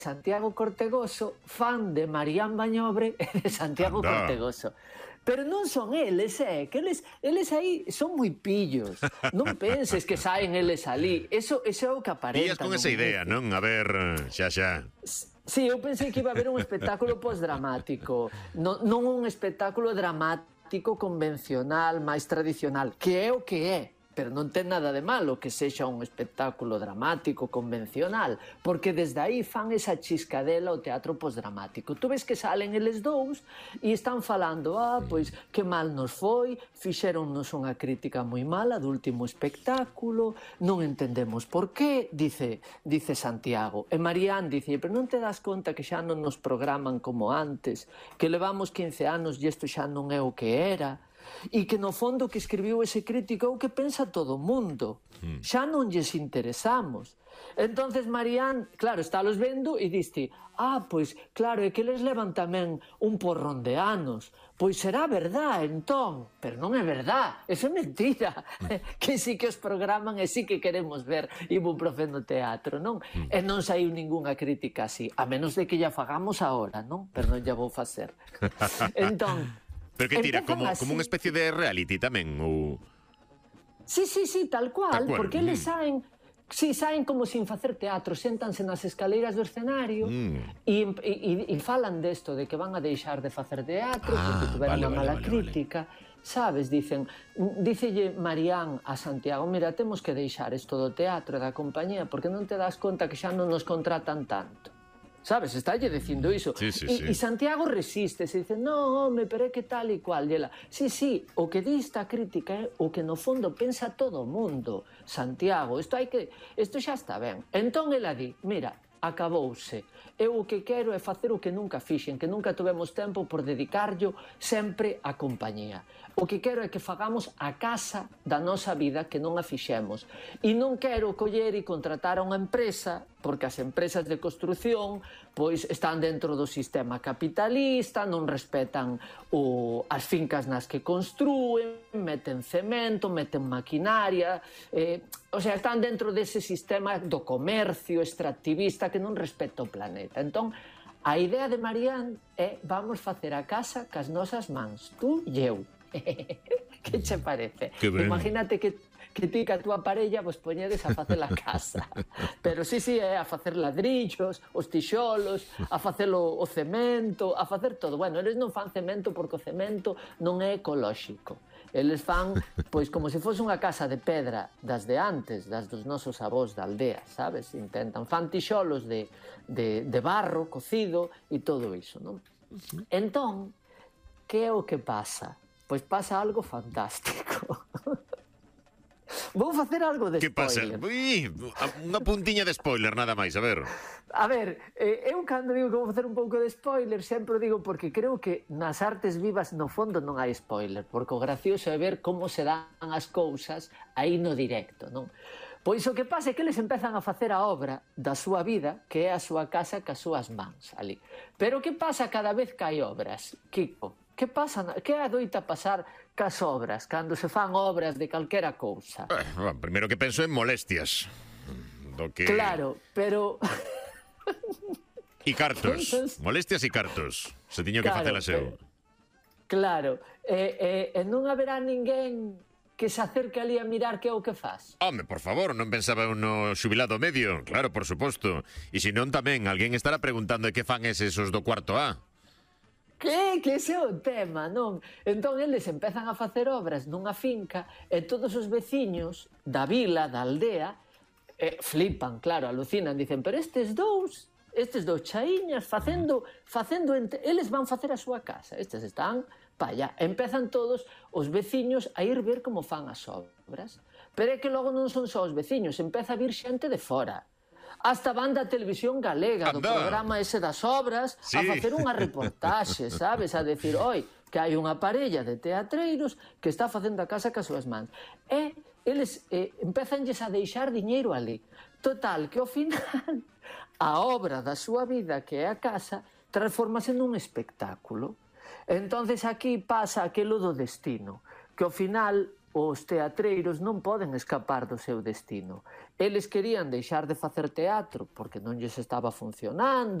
Santiago Cortegoso fan de Marián Bañobre e de Santiago Cortegoso. Pero non son eles, que eles aí son moi pillos. Non penses que saen eles ali. Eso é o que aparenta. Días con esa idea, non? A ver, xa. Sí, eu pensei que iba a haber un espectáculo postdramático. Non un espectáculo dramático convencional, máis tradicional, que é o que é. Pero non ten nada de malo que sexa un espectáculo dramático, convencional, porque desde aí fan esa chiscadela ao teatro postdramático. Tu ves que salen eles dous e están falando, pois, que mal nos foi, fixéronnos unha crítica moi mala do último espectáculo, non entendemos por qué, dice Santiago. E Marián dice, pero non te das conta que xa non nos programan como antes, que levamos 15 anos e isto xa non é o que era, e que no fondo que escribiu ese crítico é o que pensa todo o mundo. Xa non lles interesamos. Entonces Marián, claro, estálos vendo e diste, pois claro, é que eles levan tamén un porrón de anos. Pois será verdad, entón. Pero non é verdad, eso é mentira. Que sí que os programan e sí que queremos ver Ibuprofén no teatro, non? E non saiu ningunha crítica así, a menos de que ya fagamos ahora, non? Pero non ya vou facer. Entón, pero que tira, como unha especie de reality tamén, ou... Sí, tal cual. Porque eles saen como sin facer teatro, séntanse nas escaleiras do escenario e falan desto, de que van a deixar de facer teatro porque tuveron unha mala crítica. Sabes, dícelle Marián a Santiago, mira, temos que deixar isto do teatro e da compañía porque non te das conta que xa non nos contratan tanto. Sabes, estálle dicindo iso. E Santiago resiste, se dice, no, home, pero é que tal e cual. E ela, sí, o que di esta crítica é o que no fondo pensa todo o mundo. Santiago, isto xa está ben. Entón ela di, mira, acabouse. Eu o que quero é facer o que nunca fixen, que nunca tivemos tempo por dedicarllo sempre á compañía. O que quero é que fagamos a casa da nosa vida que non a fixemos. E non quero coller e contratar a unha empresa, porque as empresas de construción pois están dentro do sistema capitalista, non respetan as fincas nas que construen, meten cemento, meten maquinaria, están dentro dese sistema do comercio extractivista que non respeta o planeta. Entón, a idea de Marián é vamos facer a casa cas nosas mans, tú e eu. Que che parece? Imagínate que ti que a túa parella vos poñedes a facer a casa. Pero sí, a facer ladrillos, os tixolos, a facer o cemento, a facer todo. Bueno, eles non fan cemento porque o cemento non é ecolóxico. Eles fan, pois, como se fose unha casa de pedra das de antes, das dos nosos avós da aldea, sabes? Fan tixolos de barro cocido e todo iso, non? Entón, que é o que pasa? Pois pasa algo fantástico. Vou facer algo de spoiler. Que pasa? Unha puntiña de spoiler, nada máis, a ver. A ver, eu cando digo que vou facer un pouco de spoiler, sempre digo porque creo que nas artes vivas no fondo non hai spoiler, porque o gracioso é ver como se dan as cousas aí no directo, non? Pois o que pasa é que eles empezan a facer a obra da súa vida, que é a súa casa cas súas mans ali. Pero que pasa cada vez que hai obras, Kiko? Que pasa? Que adoita pasar cas obras, cando se fan obras de calquera cousa? Primeiro que penso en molestias. Claro, pero... E cartos, molestias e cartos. Se tiño que facelas eu. Claro, e non haberá ninguén que se acerque ali a mirar que é o que faz. Home, por favor, non pensaba no xubilado medio. Claro, por suposto. E se non tamén, alguén estará preguntando que fan eses do cuarto A. Que ese é o tema, non? Entón, eles empezan a facer obras nunha finca e todos os veciños da vila, da aldea, flipan, claro, alucinan, dicen, pero estes dous chaiñas facendo eles van facer a súa casa, estes están pa allá. Empezan todos os veciños a ir ver como fan as obras. Pero é que logo non son só os veciños, empeza a vir xente de fora. Hasta van da Televisión Galega, do programa ese das obras, a facer unha reportaxe, sabes? A decir, oi, que hai unha parella de teatreiros que está facendo a casa cas súas mans. E eles empezanlles a deixar diñeiro ali. Total, que ao final a obra da súa vida, que é a casa, transformase nun espectáculo. Entonces aquí pasa aquilo do destino, que ao final os teatreiros non poden escapar do seu destino. Eles querían deixar de facer teatro porque non lles estaba funcionando,